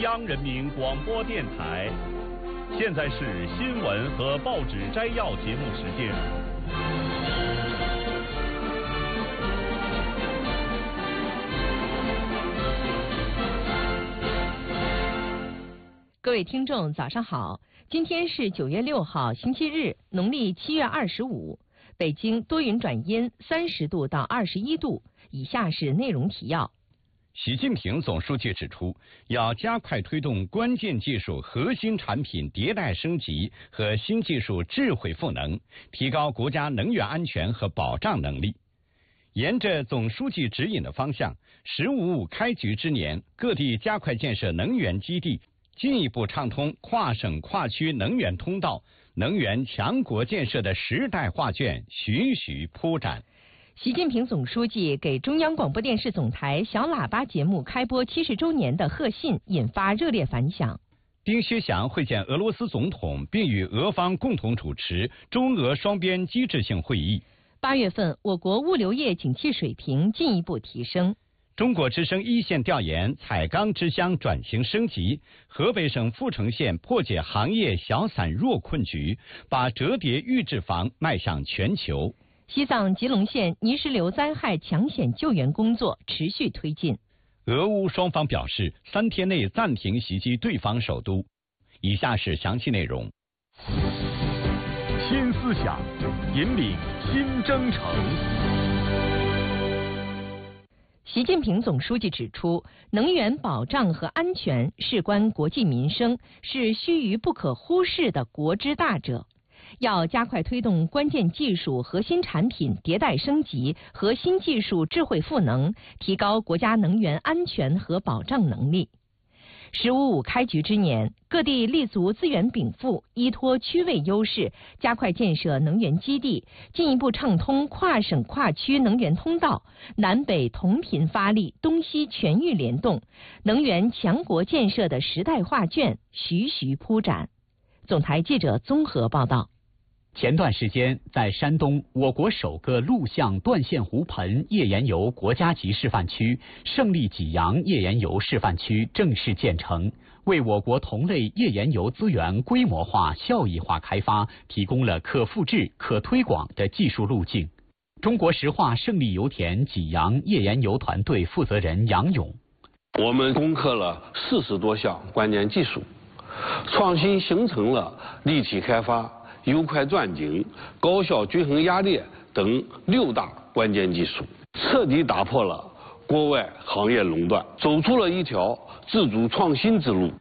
央人民广播电台，现在是新闻和报纸摘要节目时间。 各位听众，早上好！今天是9月6号，星期日，农历7月25。北京多云转阴，30度到21度。以下是内容提要。 习近平总书记指出，要加快推动关键技术核心产品迭代升级和新技术智慧赋能，提高国家能源安全和保障能力。沿着总书记指引的方向，“15+5”开局之年，各地加快建设能源基地，进一步畅通跨省跨区能源通道，能源强国建设的时代画卷徐徐铺展。 习近平总书记给中央广播电视总台小喇叭节目开播70周年的贺信引发热烈反响。 丁薛祥会见俄罗斯总统，并与俄方共同主持中俄双边机制性会议。 8月份，我国物流业景气水平进一步提升。 中国之声一线调研彩钢之乡转型升级，河北省阜成县破解行业小散弱困局，把折叠预制房迈向全球。 西藏吉隆县泥石流灾害抢险救援工作持续推进。 俄乌双方表示3天内暂停袭击对方首都。以下是详细内容。 新思想引领新征程。 习近平总书记指出，能源保障和安全事关国计民生，是须臾不可忽视的国之大者。要加快推动关键技术核心产品迭代升级和新技术智慧赋能，提高国家能源安全和保障能力。“15+5”开局之年，各地立足资源禀赋，依托区位优势，加快建设能源基地，进一步畅通跨省跨区能源通道，南北同频发力，东西全域联动，能源强国建设的时代画卷徐徐铺展。总台记者综合报道。 前段时间，在山东，我国首个陆相断线湖盆页岩油国家级示范区胜利济阳页岩油示范区正式建成，为我国同类页岩油资源规模化、效益化开发提供了可复制、可推广的技术路径。中国石化胜利油田济阳页岩油团队负责人杨勇： 我们攻克了40多项关键技术，创新形成了立体开发、油快钻井、高效均衡压裂等6大关键技术，彻底打破了国外行业垄断，走出了一条自主创新之路。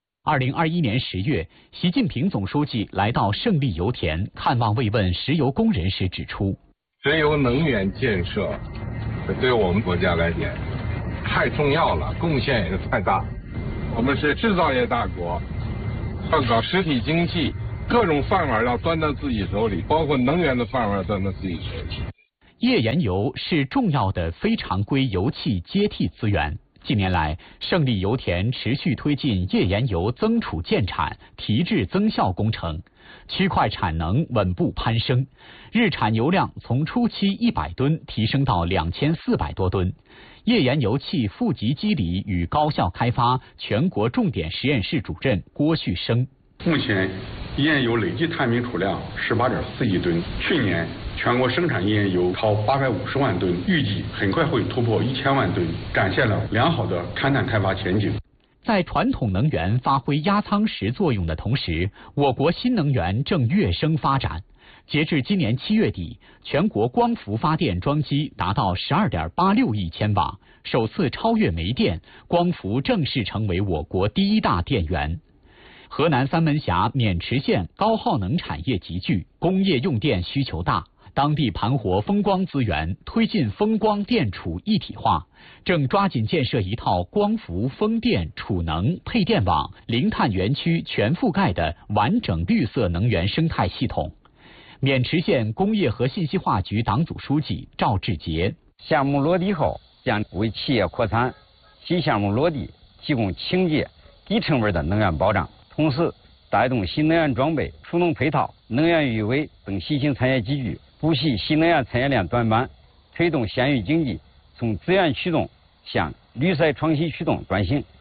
2021年10月，习近平总书记来到胜利油田看望慰问石油工人时指出， 石油能源建设对我们国家来讲太重要了，贡献也是太大。我们是制造业大国，要搞实体经济，各种饭碗要端到自己手里，包括能源的饭碗端到自己手里。 页岩油是重要的非常规油气接替资源。近年来，胜利油田持续推进页岩油增储建产、提质增效工程，区块产能稳步攀升，日产油量从初期100吨提升到2400多吨。页岩油气负极机理与高效开发全国重点实验室主任郭旭生： 目前页岩油累计探明储量18.4亿吨，去年全国生产页岩油超850万吨，预计很快会突破1000万吨，展现了良好的勘探开发前景。 在传统能源发挥压舱石作用的同时，我国新能源正跃升发展。截至今年7月底，全国光伏发电装机达到12.86亿千瓦，首次超越煤电，光伏正式成为我国第1大电源。河南三门峡渑池县高耗能产业集聚，工业用电需求大，当地盘活风光资源，推进风光电储一体化，正抓紧建设一套光伏、风电、储能、配电网、零碳园区全覆盖的完整绿色能源生态系统。渑池县工业和信息化局党组书记赵志杰： 项目落地后，将为企业扩产、新项目落地提供清洁、低成本的能源保障，同时带动新能源装备、储能配套、能源预委等新兴产业集聚，补齐新能源产业链短板，推动县域经济从资源驱动向绿色创新驱动转型。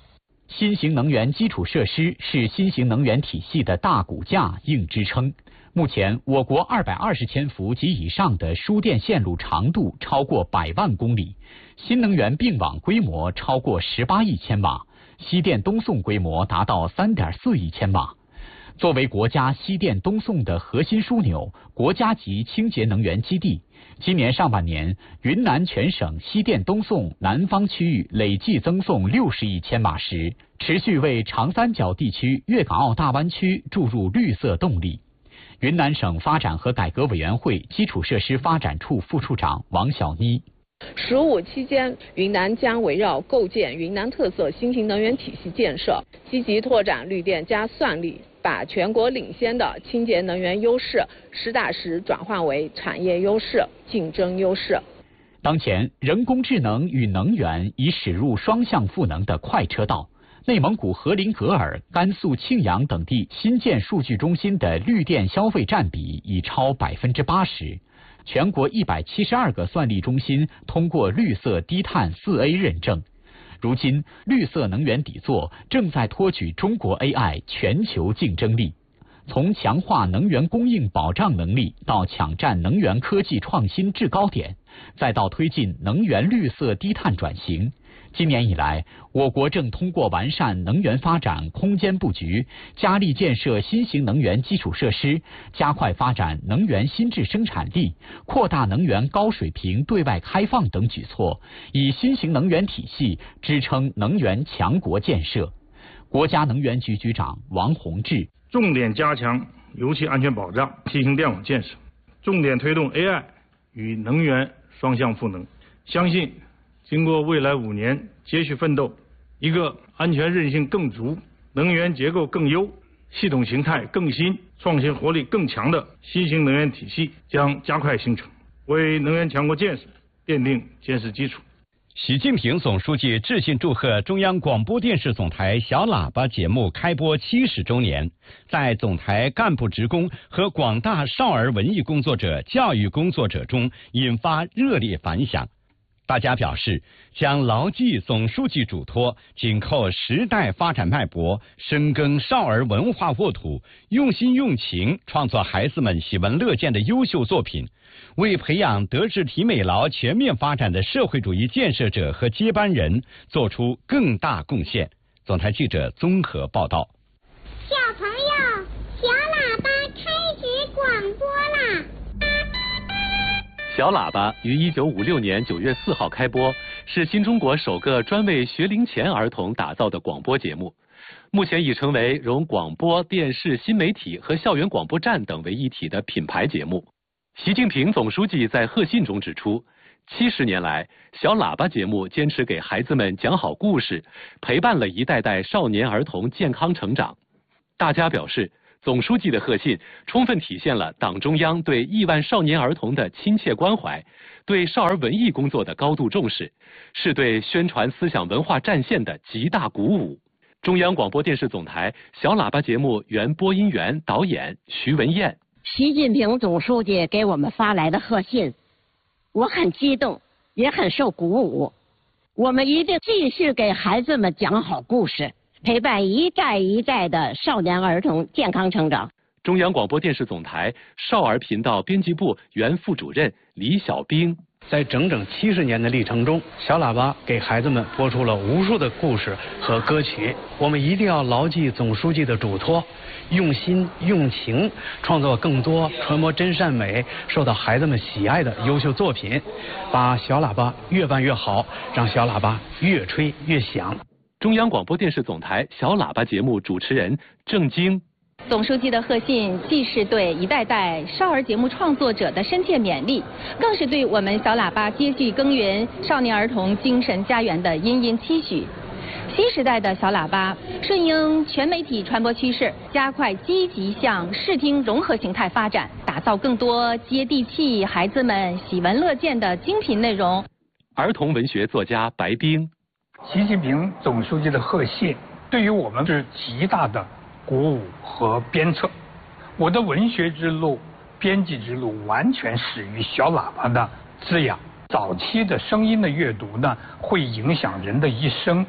新型能源基础设施是新型能源体系的大骨架、硬支撑。目前，我国220千伏及以上的输电线路长度超过100万公里，新能源并网规模超过18亿千瓦，西电东送规模达到3.4亿千瓦。作为国家西电东送的核心枢纽、国家级清洁能源基地，今年上半年，云南全省西电东送南方区域累计增送60亿千瓦时，持续为长三角地区粤港澳大湾区注入绿色动力。云南省发展和改革委员会基础设施发展处副处长王小妮 “15期间，云南将围绕构建云南特色新型能源体系建设，积极拓展绿电加算力，把全国领先的清洁能源优势实打实转换为产业优势、竞争优势。 当前，人工智能与能源已驶入双向赋能的快车道。内蒙古锡林格尔、甘肃庆阳等地新建数据中心的绿电消费占比已超80%。全国172个算力中心通过绿色低碳4A 认证。如今，绿色能源底座正在托举中国 AI 全球竞争力。从强化能源供应保障能力到抢占能源科技创新制高点，再到推进能源绿色低碳转型。今年以来，我国正通过完善能源发展空间布局，加力建设新型能源基础设施，加快发展能源新质生产力，扩大能源高水平对外开放等举措，以新型能源体系支撑能源强国建设。国家能源局局长王洪志重点加强油气安全保障、新型电网建设，重点推动 AI 与能源双向赋能。相信经过未来5年接续奋斗，一个安全韧性更足、能源结构更优、系统形态更新、创新活力更强的新型能源体系将加快形成，为能源强国建设奠定坚实基础。 习近平总书记致信祝贺中央广播电视总台小喇叭节目开播70周年，在总台干部职工和广大少儿文艺工作者、教育工作者中引发热烈反响。大家表示，将牢记总书记嘱托，紧扣时代发展脉搏，深耕少儿文化沃土，用心用情创作孩子们喜闻乐见的优秀作品，为培养德智体美劳全面发展的社会主义建设者和接班人做出更大贡献。总台记者综合报道。 小朋友，小喇叭开始广播啦！ 小喇叭于1956年9月4号开播，是新中国首个专为学龄前儿童打造的广播节目。目前已成为融广播电视新媒体和校园广播站等为一体的品牌节目。习近平总书记在贺信中指出，70年来，小喇叭节目坚持给孩子们讲好故事，陪伴了一代代少年儿童健康成长。大家表示，总书记的贺信充分体现了党中央对亿万少年儿童的亲切关怀，对少儿文艺工作的高度重视，是对宣传思想文化战线的极大鼓舞。中央广播电视总台小喇叭节目原播音员、导演徐文燕。 习近平总书记给我们发来的贺信，我很激动，也很受鼓舞。我们一定继续给孩子们讲好故事，陪伴一代一代的少年儿童健康成长。 中央广播电视总台少儿频道编辑部原副主任李小兵。 在整整70年的历程中，小喇叭给孩子们播出了无数的故事和歌曲。我们一定要牢记总书记的嘱托，用心用情创作更多传播真善美、受到孩子们喜爱的优秀作品，把小喇叭越办越好，让小喇叭越吹越响。 中央广播电视总台小喇叭节目主持人郑晶。 总书记的贺信既是对一代代少儿节目创作者的深切勉励，更是对我们小喇叭接续耕耘少年儿童精神家园的殷殷期许。新时代的小喇叭顺应全媒体传播趋势，加快积极向视听融合形态发展，打造更多接地气、孩子们喜闻乐见的精品内容。 儿童文学作家白冰。 习近平总书记的贺信对于我们是极大的鼓舞和鞭策。我的文学之路、编辑之路完全始于小喇叭的滋养。早期的声音的阅读呢，会影响人的一生。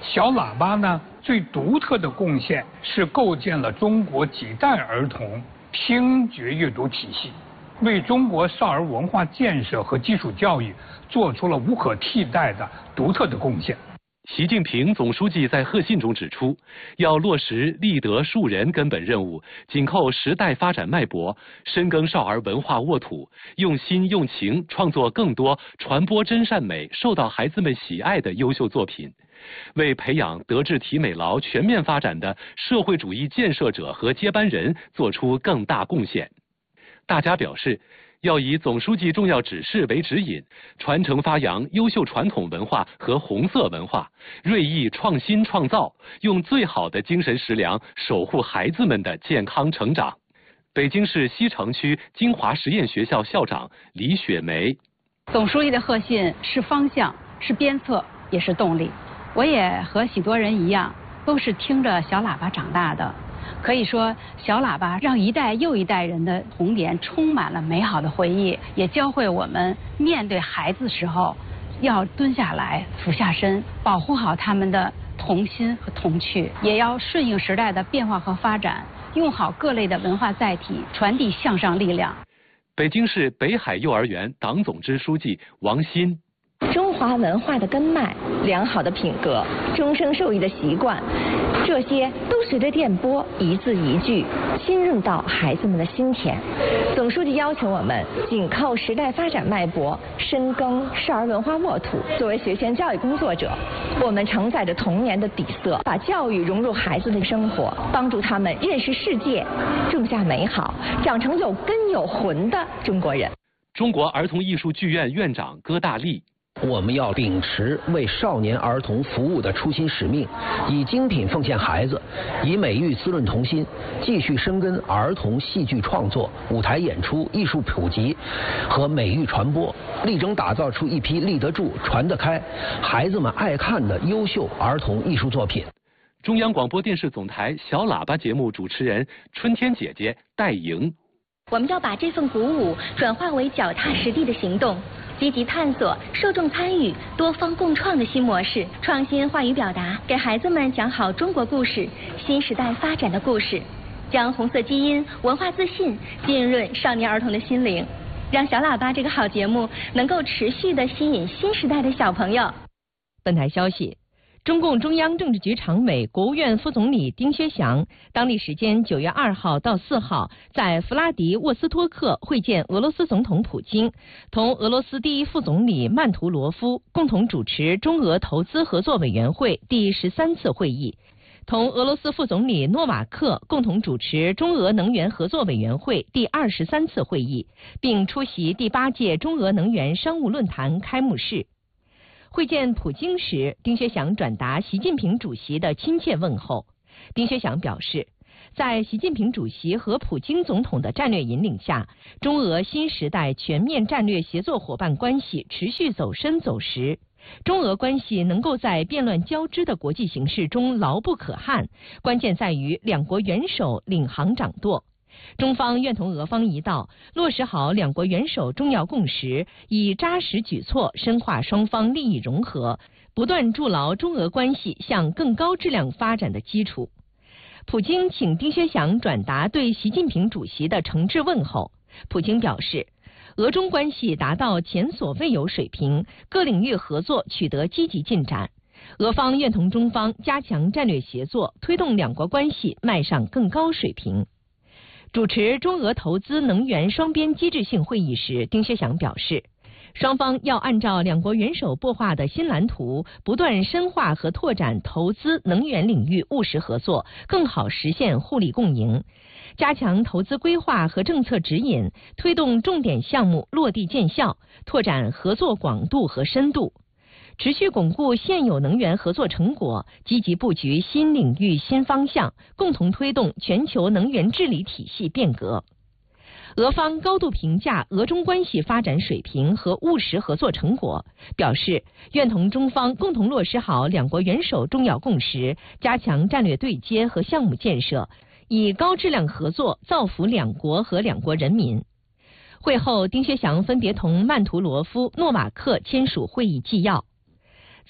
小喇叭呢，最独特的贡献是构建了中国几代儿童听觉阅读体系，为中国少儿文化建设和基础教育做出了无可替代的独特的贡献。 习近平总书记在贺信中指出，要落实立德树人根本任务，紧扣时代发展脉搏，深耕少儿文化沃土，用心用情创作更多传播真善美、受到孩子们喜爱的优秀作品，为培养德智体美劳全面发展的社会主义建设者和接班人做出更大贡献。大家表示，要以总书记重要指示为指引，传承发扬优秀传统文化和红色文化，锐意创新创造，用最好的精神食粮守护孩子们的健康成长。北京市西城区金华实验学校校长李雪梅： 总书记的贺信是方向，是鞭策，也是动力。我也和许多人一样，都是听着小喇叭长大的。可以说，小喇叭让一代又一代人的童年充满了美好的回忆，也教会我们面对孩子时候要蹲下来、俯下身，保护好他们的童心和童趣，也要顺应时代的变化和发展，用好各类的文化载体，传递向上力量。 北京市北海幼儿园党总支书记王鑫： 中华文化的根脉、良好的品格、终生受益的习惯，这些都随着电波一字一句侵入到孩子们的心田。总书记要求我们紧扣时代发展脉搏，深耕少儿文化沃土。作为学前教育工作者，我们承载着童年的底色，把教育融入孩子的生活，帮助他们认识世界，种下美好，长成有根有魂的中国人。 中国儿童艺术剧院院长戈大力： 我们要秉持为少年儿童服务的初心使命，以精品奉献孩子，以美育滋润童心，继续深耕儿童戏剧创作、舞台演出、艺术普及和美育传播，力争打造出一批立得住、传得开、孩子们爱看的优秀儿童艺术作品。 中央广播电视总台小喇叭节目主持人春天姐姐戴莹： 我们要把这份鼓舞转化为脚踏实地的行动，积极探索受众参与、多方共创的新模式，创新话语表达，给孩子们讲好中国故事、新时代发展的故事，将红色基因、文化自信浸润少年儿童的心灵，让小喇叭这个好节目能够持续地吸引新时代的小朋友。 本台消息，中共中央政治局常委、国务院副总理丁薛祥当地时间9月2号到4号在弗拉迪沃斯托克会见俄罗斯总统普京，同俄罗斯第一副总理曼图罗夫共同主持中俄投资合作委员会第13次会议，同俄罗斯副总理诺瓦克共同主持中俄能源合作委员会第23次会议，并出席第8届中俄能源商务论坛开幕式。会见普京时，丁薛祥转达习近平主席的亲切问候。丁薛祥表示，在习近平主席和普京总统的战略引领下，中俄新时代全面战略协作伙伴关系持续走深走实，中俄关系能够在变乱交织的国际形势中牢不可撼，关键在于两国元首领航掌舵。中方愿同俄方一道，落实好两国元首重要共识，以扎实举措深化双方利益融合，不断筑牢中俄关系向更高质量发展的基础。普京请丁薛祥转达对习近平主席的诚挚问候。普京表示，俄中关系达到前所未有水平，各领域合作取得积极进展。俄方愿同中方加强战略协作，推动两国关系迈上更高水平。主持中俄投资能源双边机制性会议时，丁薛祥表示，双方要按照两国元首擘画的新蓝图，不断深化和拓展投资能源领域务实合作，更好实现互利共赢，加强投资规划和政策指引，推动重点项目落地见效，拓展合作广度和深度，持续巩固现有能源合作成果，积极布局新领域新方向，共同推动全球能源治理体系变革。俄方高度评价俄中关系发展水平和务实合作成果，表示愿同中方共同落实好两国元首重要共识，加强战略对接和项目建设，以高质量合作造福两国和两国人民。会后，丁薛祥分别同曼图罗夫、诺瓦克签署会议纪要。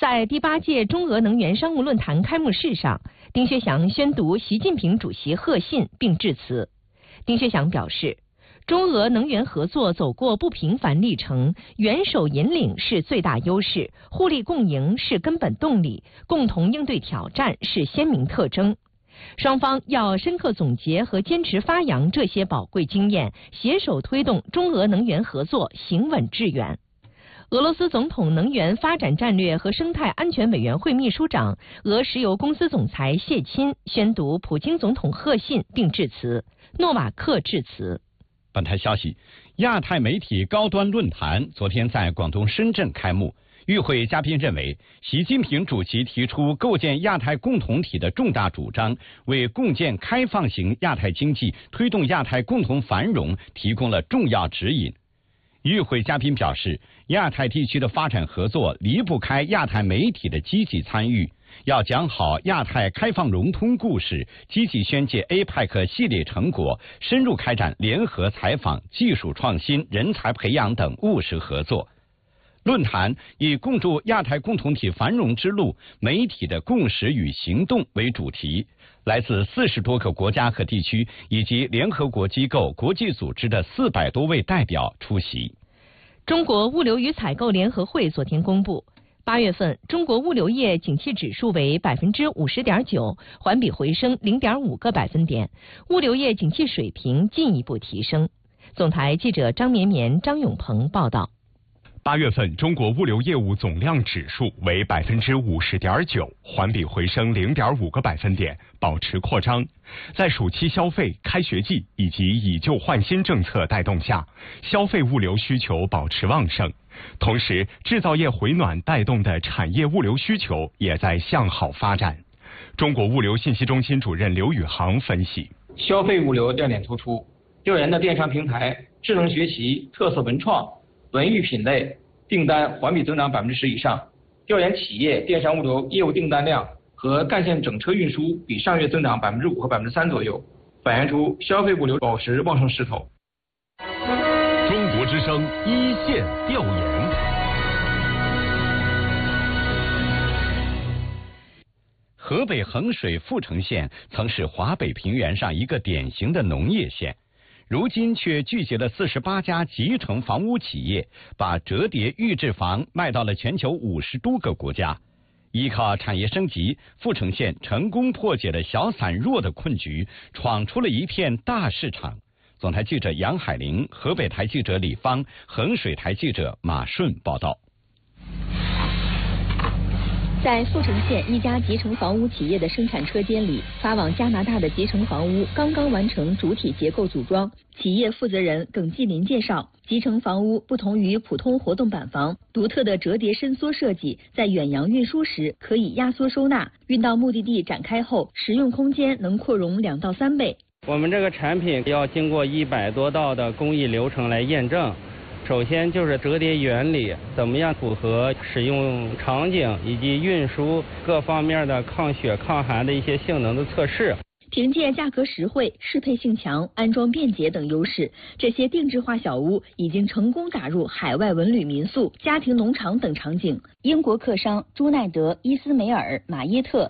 在第8届中俄能源商务论坛开幕式上，丁薛祥宣读习近平主席贺信并致辞。丁薛祥表示，中俄能源合作走过不平凡历程，元首引领是最大优势，互利共赢是根本动力，共同应对挑战是鲜明特征。双方要深刻总结和坚持发扬这些宝贵经验，携手推动中俄能源合作行稳致远。俄罗斯总统能源发展战略和生态安全委员会秘书长、俄石油公司总裁谢钦宣读普京总统贺信并致辞，诺瓦克致辞。 本台消息，亚太媒体高端论坛昨天在广东深圳开幕。与会嘉宾认为，习近平主席提出构建亚太共同体的重大主张，为共建开放型亚太经济、推动亚太共同繁荣提供了重要指引。与会嘉宾表示，亚太地区的发展合作离不开亚太媒体的积极参与，要讲好亚太开放融通故事，积极宣介 APEC 系列成果，深入开展联合采访、技术创新、人才培养等务实合作。论坛以共筑亚太共同体繁荣之路，媒体的共识与行动为主题，来自40多个国家和地区以及联合国机构、国际组织的400多位代表出席。 中国物流与采购联合会昨天公布，8月份中国物流业景气指数为50.9%，环比回升0.5个百分点，物流业景气水平进一步提升。总台记者张绵绵、张永鹏报道。 8月份中国物流业务总量指数为50.9%，环比回升0.5个百分点，保持扩张。在暑期消费、开学季以及以旧换新政策带动下，消费物流需求保持旺盛。同时，制造业回暖带动的产业物流需求也在向好发展。中国物流信息中心主任刘宇航分析， 消费物流亮点突出，调研的电商平台、智能学习、特色文创、文娱品类订单环比增长10%以上，调研企业电商物流业务订单量和干线整车运输比上月增长5%和3%左右，反映出消费物流保持旺盛势头。 中国之声一线调研。 河北衡水阜城县曾是华北平原上一个典型的农业县。如今却聚集了48家集成房屋企业，把折叠预制房卖到了全球50多个国家。依靠产业升级，阜城县成功破解了小散弱的困局，闯出了一片大市场。总台记者杨海玲、河北台记者李芳、衡水台记者马顺报道。 在阜城县一家集成房屋企业的生产车间里，发往加拿大的集成房屋刚刚完成主体结构组装。企业负责人耿继林介绍，集成房屋不同于普通活动板房，独特的折叠伸缩设计，在远洋运输时可以压缩收纳，运到目的地展开后，实用空间能扩容2到3倍。 我们这个产品要经过100多道的工艺流程来验证。首先就是折叠原理怎么样符合使用场景以及运输各方面的抗雪抗寒的一些性能的测试。 凭借价格实惠、适配性强、安装便捷等优势，这些定制化小屋已经成功打入海外文旅民宿、家庭农场等场景。英国客商朱奈德、伊斯梅尔、马耶特。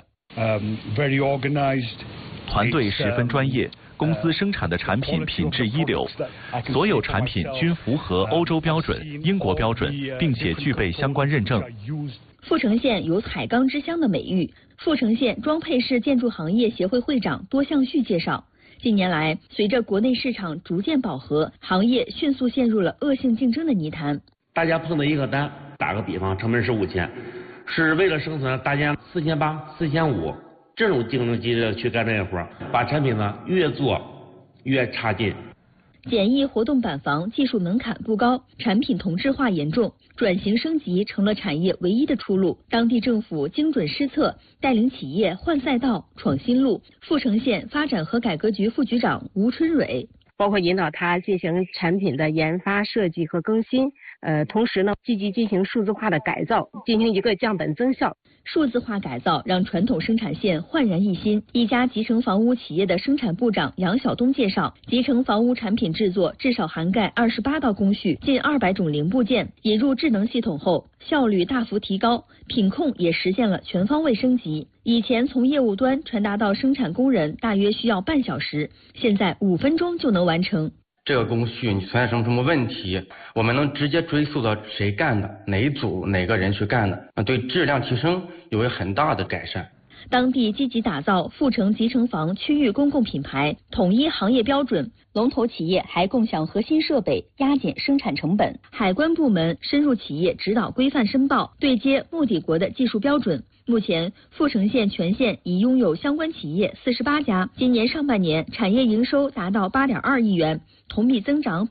团队十分专业。公司生产的产品品质一流，所有产品均符合欧洲标准、英国标准，并且具备相关认证。 阜城县有海钢之乡的美誉。阜城县装配式建筑行业协会会长多向旭介绍，近年来，随着国内市场逐渐饱和，行业迅速陷入了恶性竞争的泥潭。 大家碰到一个单，打个比方，成本是5000，是为了生存，大家4800、4500。这种竞争激烈去干这些活，把产品呢越做越差劲。 简易活动板房技术门槛不高，产品同质化严重，转型升级成了产业唯一的出路。当地政府精准施策，带领企业换赛道、闯新路。阜城县发展和改革局副局长吴春蕊， 包括引导他进行产品的研发、设计和更新，同时呢，积极进行数字化的改造，进行一个降本增效。 数字化改造让传统生产线焕然一新。一家集成房屋企业的生产部长杨晓东介绍，集成房屋产品制作至少涵盖28道工序，近200种零部件。引入智能系统后，效率大幅提高，品控也实现了全方位升级。以前从业务端传达到生产工人大约需要半小时，现在5分钟就能完成。 这个工序你存在什么问题，我们能直接追溯到谁干的，哪一组哪个人去干的，对质量提升有很大的改善。 当地积极打造富城集成房区域公共品牌，统一行业标准，龙头企业还共享核心设备，压减生产成本。海关部门深入企业指导规范申报，对接目的国的技术标准。目前，富城县全县已拥有相关企业48家，今年上半年产业营收达到8.2亿元，同比增长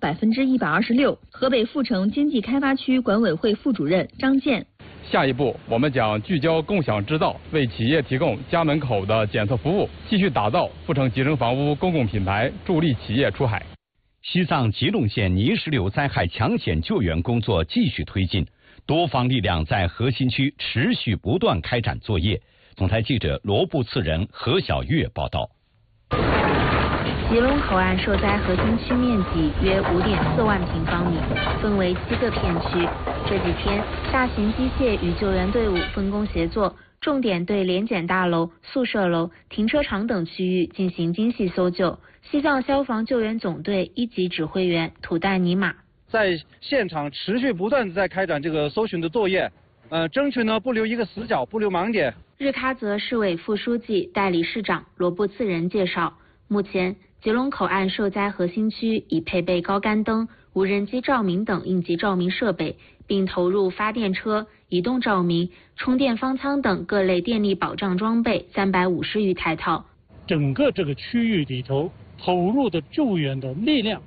126%。河北富城经济开发区管委会副主任张健。 下一步，我们将聚焦共享制造，为企业提供家门口的检测服务，继续打造富城集成房屋公共品牌，助力企业出海。 西藏吉隆县泥石流灾害抢险救援工作继续推进，多方力量在核心区持续不断开展作业。总台记者罗布次仁、何小月报道。 吉隆口岸受灾核心区面积约5.4万平方米，分为7个片区。这几天，大型机械与救援队伍分工协作，重点对联检大楼、宿舍楼、停车场等区域进行精细搜救。西藏消防救援总队1级指挥员土旦尼玛在现场持续不断在开展这个搜寻的作业，争取呢不留一个死角，不留盲点。 日喀则市委副书记、代理市长罗布次仁介绍，目前吉隆口岸受灾核心区已配备高杆灯、无人机照明等应急照明设备，并投入发电车、移动照明、充电方舱等各类电力保障装备350余台套。 整个这个区域里头投入的救援的力量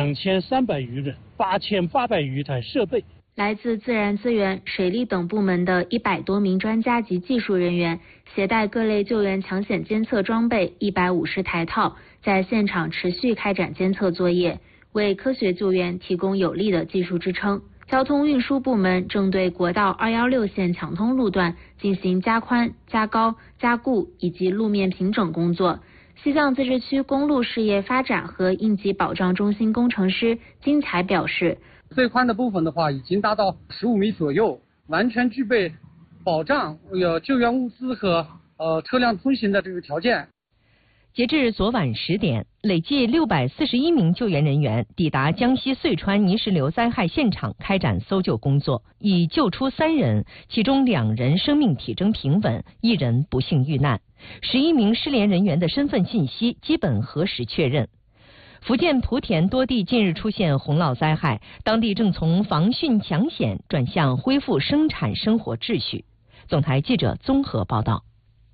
2300余人，8800余台设备。 来自自然资源、水利等部门的100多名专家及技术人员，携带各类救援抢险监测装备150台套，在现场持续开展监测作业，为科学救援提供有力的技术支撑。交通运输部门正对国道216线抢通路段进行加宽、加高、加固以及路面平整工作。西藏自治区公路事业发展和应急保障中心工程师金才表示， 最宽的部分的话已经达到15米左右，完全具备保障救援物资和车辆通行的这个条件。 截至昨晚10点，累计641名救援人员抵达江西遂川泥石流灾害现场开展搜救工作，已救出3人，其中2人生命体征平稳，1人不幸遇难。11名失联人员的身份信息基本核实确认。福建莆田多地近日出现洪涝灾害，当地正从防汛抢险转向恢复生产生活秩序。总台记者综合报道。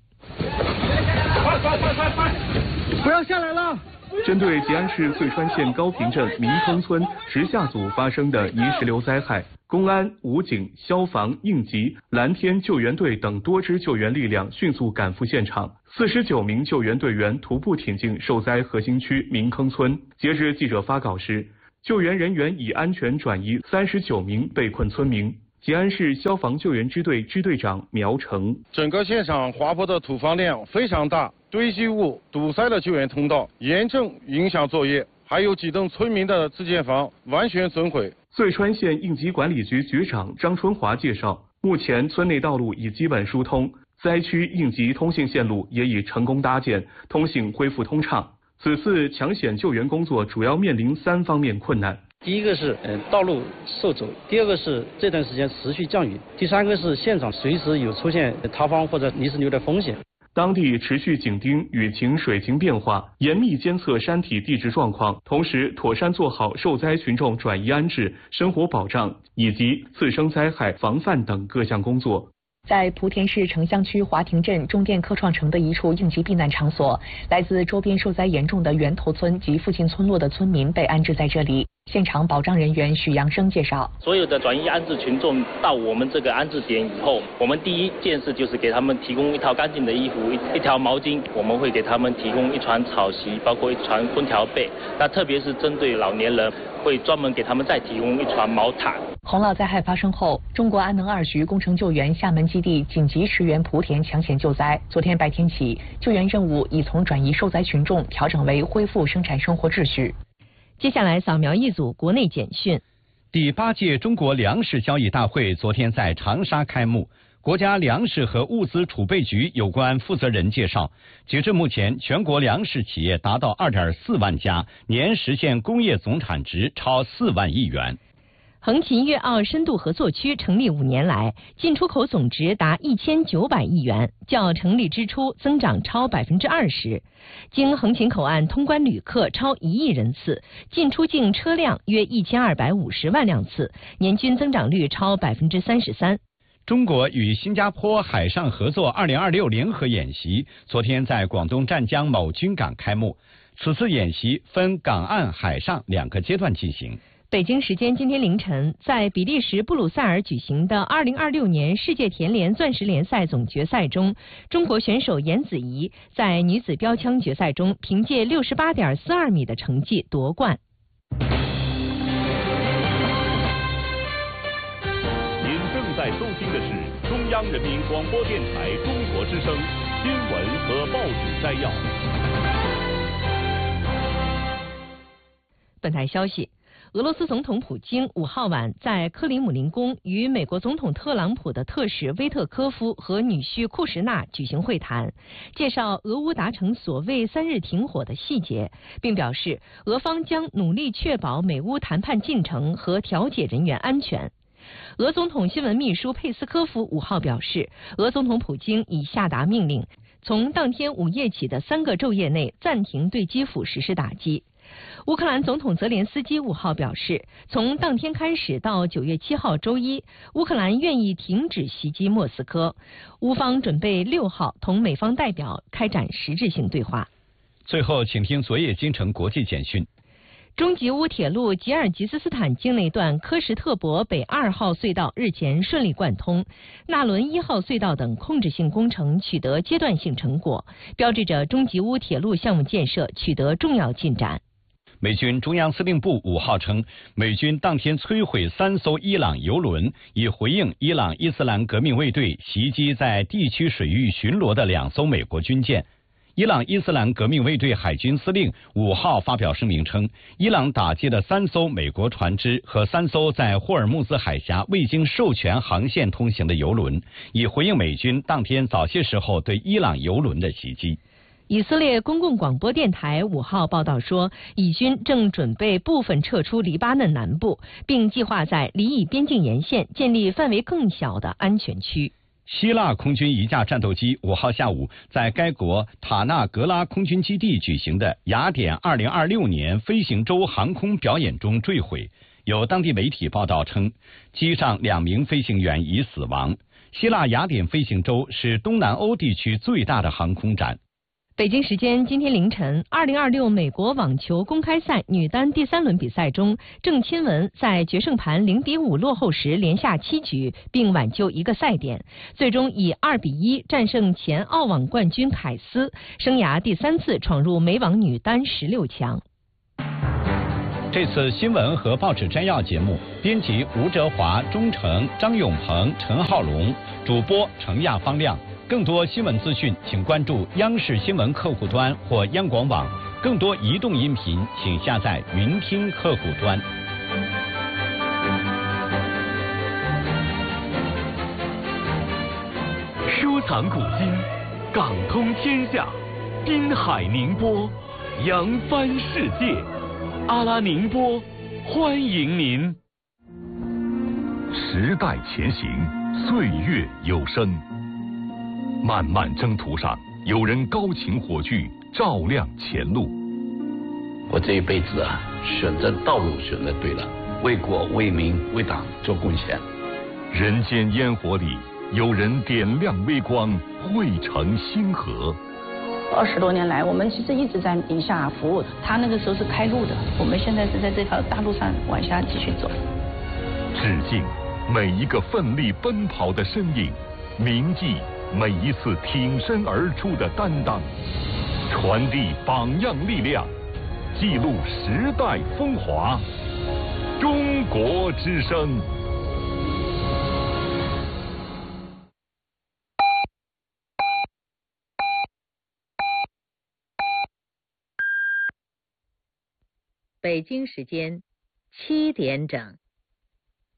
不要下来了！ 针对吉安市遂川县高坪镇民坑村直下组发生的泥石流灾害，公安、武警、消防、应急、蓝天救援队等多支救援力量迅速赶赴现场，49名救援队员徒步挺进受灾核心区民坑村。截至记者发稿时，救援人员已安全转移39名被困村民。吉安市消防救援支队支队长苗成： 整个现场滑坡的土方量非常大，堆积物堵塞了救援通道，严重影响作业，还有几栋村民的自建房完全损毁。 遂川县应急管理局局长张春华介绍，目前村内道路已基本疏通，灾区应急通信线路也已成功搭建，通信恢复通畅。此次抢险救援工作主要面临3方面困难。 第一个是道路受阻，第二个是这段时间持续降雨，第三个是现场随时有出现塌方或者泥石流的风险。 当地持续紧盯雨情水情变化，严密监测山体地质状况，同时妥善做好受灾群众转移安置、生活保障以及次生灾害防范等各项工作。 在莆田市城乡区华亭镇中电科创城的一处应急避难场所，来自周边受灾严重的源头村及附近村落的村民被安置在这里。 现场保障人员许阳生介绍， 所有的转移安置群众到我们这个安置点以后，我们第一件事就是给他们提供一套干净的衣服、一条毛巾，我们会给他们提供一床草席，包括一床空调被。那特别是针对老年人，会专门给他们再提供一床毛毯。 洪涝灾害发生后，中国安能2局工程救援厦门基地紧急驰援莆田抢险救灾。昨天白天起，救援任务已从转移受灾群众调整为恢复生产生活秩序。 接下来扫描一组国内简讯。 第8届中国粮食交易大会昨天在长沙开幕。国家粮食和物资储备局有关负责人介绍，截至目前，全国粮食企业达到2.4万家，年实现工业总产值超4万亿元。 横琴粤澳深度合作区成立5年来，进出口总值达1900亿元，较成立之初增长超20%。经横琴口岸通关旅客超1亿人次，进出境车辆约1250万辆次，年均增长率超33%。 中国与新加坡海上合作2026联合演习昨天在广东湛江某军港开幕。此次演习分港岸、海上2个阶段进行。 北京时间今天凌晨，在比利时布鲁塞尔举行的2026年世界田联钻石联赛总决赛中，中国选手颜子怡在女子标枪决赛中凭借68.42米的成绩夺冠。 您正在收听的是中央人民广播电台中国之声新闻和报纸摘要。 本台消息。俄罗斯总统普京5号晚在克里姆林宫与美国总统特朗普的特使威特科夫和女婿库什纳举行会谈，介绍俄乌达成所谓3日停火的细节，并表示俄方将努力确保美乌谈判进程和调解人员安全。俄总统新闻秘书佩斯科夫5号表示，俄总统普京已下达命令，从当天午夜起的3个昼夜内暂停对基辅实施打击。乌克兰总统泽连斯基5号表示，从当天开始到9月7号周一，乌克兰愿意停止袭击莫斯科。乌方准备6号同美方代表开展实质性对话。 最后，请听昨夜京城国际简讯。 中吉乌铁路吉尔吉斯斯坦境内段科什特伯北2号隧道日前顺利贯通，纳伦1号隧道等控制性工程取得阶段性成果，标志着中吉乌铁路项目建设取得重要进展。 美军中央司令部5号称，美军当天摧毁3艘伊朗油轮，以回应伊朗伊斯兰革命卫队袭击在地区水域巡逻的2艘美国军舰。伊朗伊斯兰革命卫队海军司令5号发表声明称，伊朗打击了3艘美国船只和3艘在霍尔木兹海峡未经授权航线通行的油轮，以回应美军当天早些时候对伊朗油轮的袭击。 以色列公共广播电台5号报道说，以军正准备部分撤出黎巴嫩南部，并计划在黎以边境沿线建立范围更小的安全区。 希腊空军一架战斗机5号下午在该国塔纳格拉空军基地举行的雅典2026年飞行周航空表演中坠毁，有当地媒体报道称，机上2名飞行员已死亡。希腊雅典飞行周是东南欧地区最大的航空展。 北京时间今天凌晨，2026美国网球公开赛女单第3轮比赛中，郑钦文在决胜盘0-5落后时连下7局，并挽救1个赛点，最终以2-1战胜前澳网冠军凯斯，生涯第3次闯入美网女单16强。 这次新闻和报纸摘要节目，编辑吴哲华、钟诚、张永鹏、陈浩龙，主播程亚方亮。更多新闻资讯，请关注央视新闻客户端或央广网。更多移动音频，请下载云听客户端。 收藏古今，港通天下，滨海宁波，扬帆世界。阿拉宁波，欢迎您。时代前行，岁月有声。漫漫征途上，有人高擎火炬，照亮前路。 我这一辈子啊，选择道路选择对了，为国为民为党做贡献。 人间烟火里，有人点亮微光，汇成星河。 20多年来，我们其实一直在宁夏服务。他那个时候是开路的，我们现在是在这条大路上往下继续走。 致敬每一个奋力奔跑的身影，铭记每一次挺身而出的担当，传递榜样力量，记录时代风华。中国之声。 北京时间7点整。